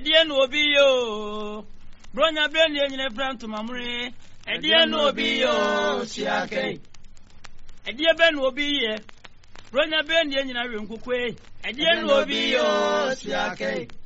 Edia no be yo. Bronya Brandy and your friend to Mamre. Edia no be yo. Siake. Edia Ben will be here. Bronya Brandy and your room cook way. Edia no be yo. Siake.